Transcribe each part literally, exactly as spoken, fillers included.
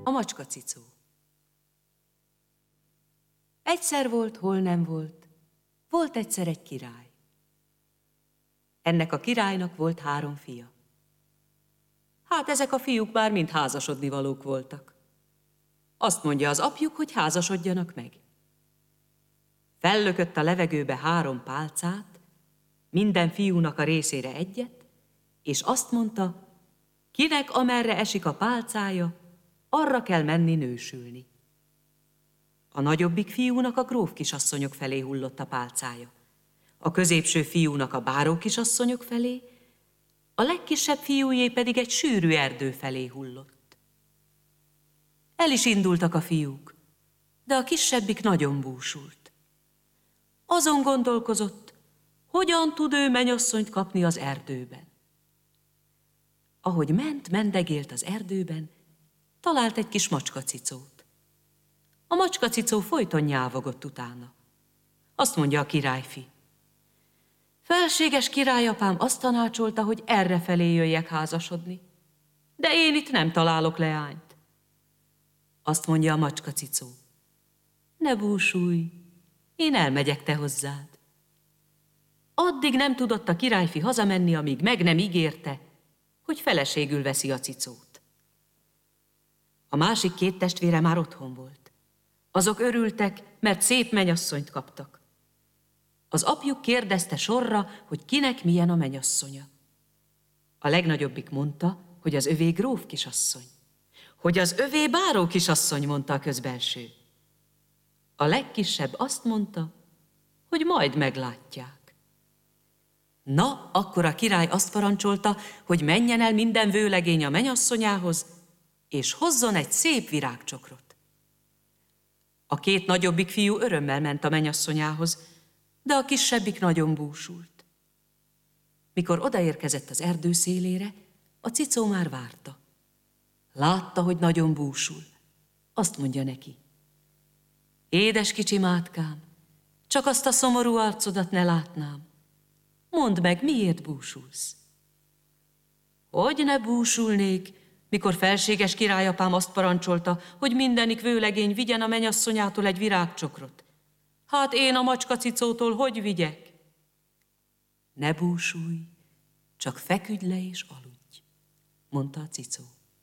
A macskacicó. Egyszer volt, hol nem volt, volt egyszer egy király. Ennek a királynak volt három fia. Hát ezek a fiúk már mind házasodnivalók voltak. Azt mondja az apjuk, hogy házasodjanak meg. Fellökött a levegőbe három pálcát, minden fiúnak a részére egyet, és azt mondta, kinek amerre esik a pálcája, arra kell menni nősülni. A nagyobbik fiúnak a gróf kisasszonyok felé hullott a pálcája, a középső fiúnak a báró kisasszonyok felé, a legkisebb fiújé pedig egy sűrű erdő felé hullott. El is indultak a fiúk, de a kisebbik nagyon búsult. Azon gondolkozott, hogyan tud ő menyasszonyt kapni az erdőben. Ahogy ment, mendegélt az erdőben, talált egy kis macskacicót. A macskacicó folyton nyávogott utána. Azt mondja a királyfi. Felséges királyapám azt tanácsolta, hogy errefelé jöjjek házasodni, de én itt nem találok leányt. Azt mondja a macskacicó. Ne búsulj, én elmegyek te hozzád. Addig nem tudott a királyfi hazamenni, amíg meg nem ígérte, hogy feleségül veszi a cicót. A másik két testvére már otthon volt. Azok örültek, mert szép menyasszonyt kaptak. Az apjuk kérdezte sorra, hogy kinek milyen a menyasszonya. A legnagyobbik mondta, hogy az övé gróf kisasszony. Hogy az övé báró kisasszony, mondta a közbelső. A legkisebb azt mondta, hogy majd meglátják. Na, akkor a király azt parancsolta, hogy menjen el minden vőlegény a menyasszonyához, és hozzon egy szép virágcsokrot. A két nagyobbik fiú örömmel ment a menyasszonyához, de a kisebbik nagyon búsult. Mikor odaérkezett az erdő szélére, a cicó már várta. Látta, hogy nagyon búsul. Azt mondja neki. Édes kicsi mátkám, csak azt a szomorú arcodat ne látnám. Mondd meg, miért búsulsz? Hogy ne búsulnék, mikor felséges királyapám azt parancsolta, hogy mindenik vőlegény vigyen a menyasszonyától egy virágcsokrot. Hát én a macskacicótól hogy vigyek? Ne búsulj, csak feküdj le és aludj, mondta a cicó.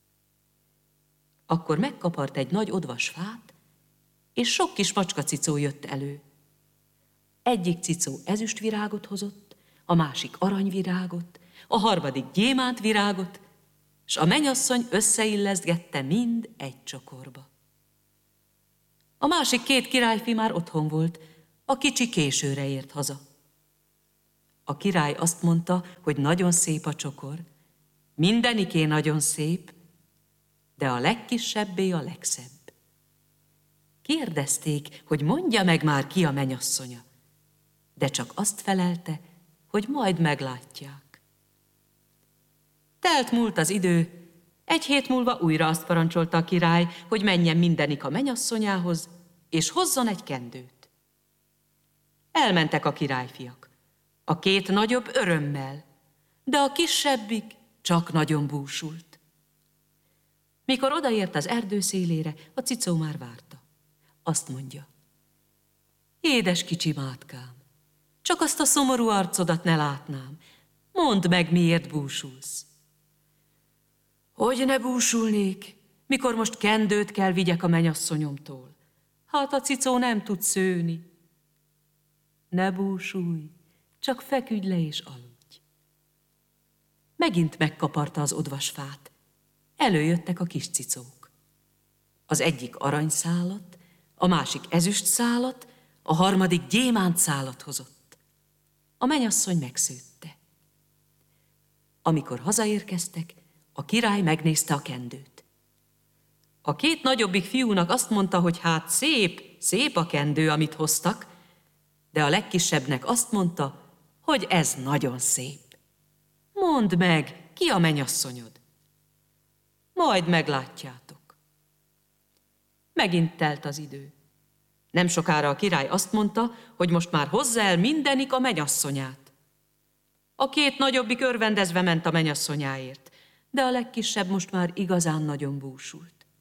Akkor megkapart egy nagy odvas fát, és sok kis macskacicó jött elő. Egyik cicó ezüstvirágot hozott, a másik aranyvirágot, a harmadik gyémántvirágot, s a menyasszony összeilleszgette mind egy csokorba. A másik két királyfi már otthon volt, a kicsi későre ért haza. A király azt mondta, hogy nagyon szép a csokor, mindeniké nagyon szép, de a legkisebbé a legszebb. Kérdezték, hogy mondja meg már ki a menyasszonya, de csak azt felelte, hogy majd meglátják. Telt múlt az idő, egy hét múlva újra azt parancsolta a király, hogy menjen mindenik a menyasszonyához, és hozzon egy kendőt. Elmentek a királyfiak, a két nagyobb örömmel, de a kisebbik csak nagyon búsult. Mikor odaért az erdő szélére, a cicó már várta. Azt mondja, édes kicsi mátkám, csak azt a szomorú arcodat ne látnám, mondd meg, miért búsulsz. Hogy ne búsulnék, mikor most kendőt kell vigyek a menyasszonyomtól? Hát a cicó nem tud szőni. Ne búsulj, csak feküdj le és aludj. Megint megkaparta az odvasfát. Előjöttek a kis cicók. Az egyik aranyszálat, a másik ezüstszálat, a harmadik gyémántszálat hozott. A menyasszony megszőtte. Amikor hazaérkeztek, a király megnézte a kendőt. A két nagyobbik fiúnak azt mondta, hogy hát szép, szép a kendő, amit hoztak, de a legkisebbnek azt mondta, hogy ez nagyon szép. Mondd meg, ki a menyasszonyod? Majd meglátjátok. Megint telt az idő. Nem sokára a király azt mondta, hogy most már hozza el mindenik a menyasszonyát. A két nagyobbik örvendezve ment a menyasszonyáért, de a legkisebb most már igazán nagyon búsult.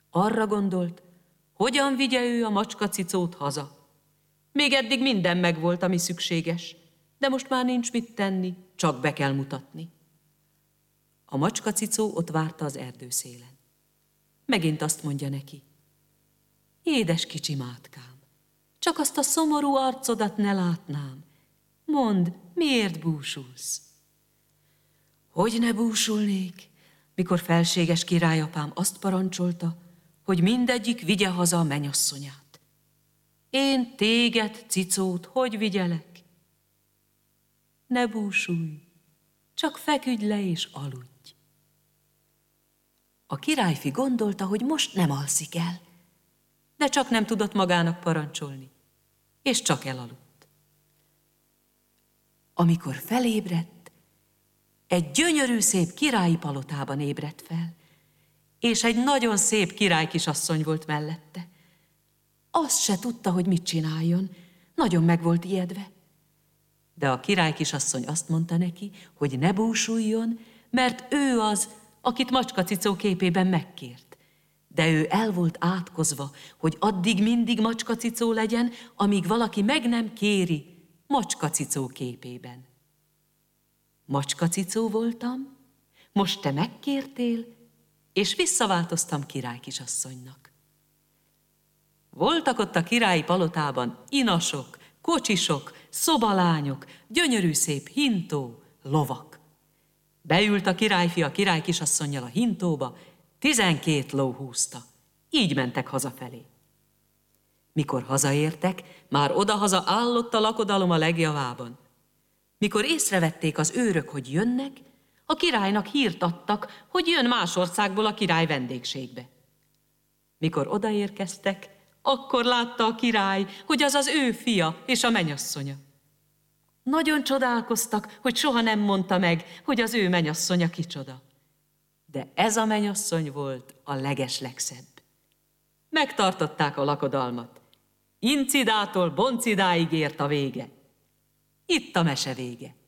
Arra gondolt, hogyan vigye ő a macskacicót haza. Még eddig minden megvolt, ami szükséges, de most már nincs mit tenni, csak be kell mutatni. A macskacicó ott várta az erdőszélen. Megint azt mondja neki: édes kicsi mátkám, csak azt a szomorú arcodat ne látnám. Mondd, miért búsulsz? Hogy ne búsulnék, mikor felséges királyapám azt parancsolta, hogy mindegyik vigye haza a menyasszonyát. Én téged, cicót, hogy vigyelek? Ne búsulj, csak feküdj le és aludj. A királyfi gondolta, hogy most nem alszik el, de csak nem tudott magának parancsolni, és csak elaludt. Amikor felébredt, egy gyönyörű szép királyi palotában ébredt fel, és egy nagyon szép királykisasszony volt mellette. Azt se tudta, hogy mit csináljon, nagyon meg volt ijedve. De a királykisasszony azt mondta neki, hogy ne búsuljon, mert ő az, akit macskacicó képében megkért. De ő el volt átkozva, hogy addig mindig macskacicó legyen, amíg valaki meg nem kéri macskacicó képében. Macskacicó voltam, most te megkértél, és visszaváltoztam királykisasszonynak. Voltak ott a királyi palotában inasok, kocsisok, szobalányok, gyönyörű szép hintó, lovak. Beült a királyfi a királykisasszonnyal a hintóba, tizenkét ló húzta. Így mentek hazafelé. Mikor hazaértek, már odahaza állott a lakodalom a legjavában. Mikor észrevették az őrök, hogy jönnek, a királynak hírt adtak, hogy jön más országból a király vendégségbe. Mikor odaérkeztek, akkor látta a király, hogy az az ő fia és a menyasszonya. Nagyon csodálkoztak, hogy soha nem mondta meg, hogy az ő menyasszonya kicsoda. De ez a menyasszony volt a legeslegszebb. Megtartották a lakodalmat. Incidától Boncidáig ért a vége. Itt a mese vége.